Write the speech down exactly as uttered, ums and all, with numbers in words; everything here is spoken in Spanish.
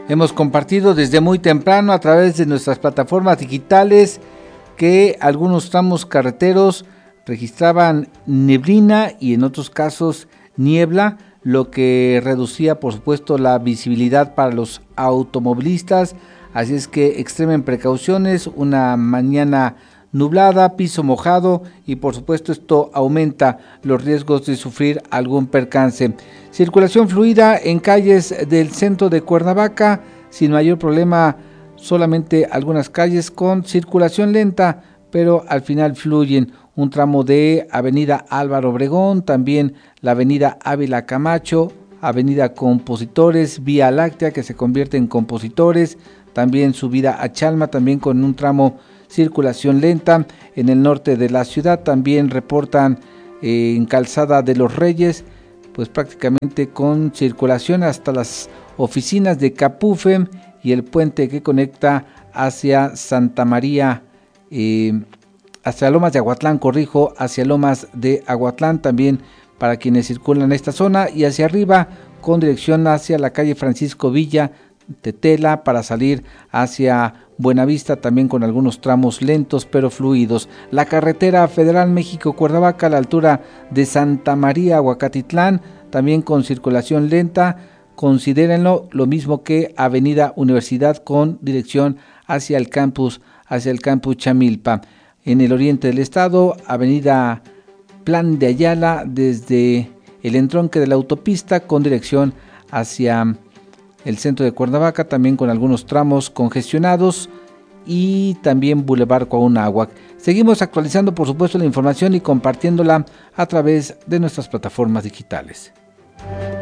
Hemos compartido desde muy temprano a través de nuestras plataformas digitales que algunos tramos carreteros registraban neblina y en otros casos niebla, lo que reducía por supuesto la visibilidad para los automovilistas, así es que extremen precauciones, una mañana nublada, piso mojado y por supuesto esto aumenta los riesgos de sufrir algún percance. Circulación fluida en calles del centro de Cuernavaca, sin mayor problema, solamente algunas calles con circulación lenta, pero al final fluyen. Un tramo de Avenida Álvaro Obregón, también la Avenida Ávila Camacho, Avenida Compositores, Vía Láctea que se convierte en Compositores, también subida a Chalma, también con un tramo circulación lenta. En el norte de la ciudad también reportan eh, en Calzada de los Reyes, pues prácticamente con circulación hasta las oficinas de Capufem y el puente que conecta hacia Santa María, eh, hacia Lomas de Aguatlán, corrijo, hacia Lomas de Aguatlán también para quienes circulan en esta zona, y hacia arriba con dirección hacia la calle Francisco Villa Tetela para salir hacia Buenavista, también con algunos tramos lentos pero fluidos. La carretera federal México-Cuernavaca a la altura de Santa María, Huacatitlán, también con circulación lenta, considérenlo, lo mismo que Avenida Universidad con dirección hacia el campus, hacia el campus Chamilpa. En el oriente del estado, Avenida Plan de Ayala desde el entronque de la autopista con dirección hacia el centro de Cuernavaca, también con algunos tramos congestionados, y también Boulevard Cuauhnáhuac. Seguimos actualizando por supuesto la información y compartiéndola a través de nuestras plataformas digitales.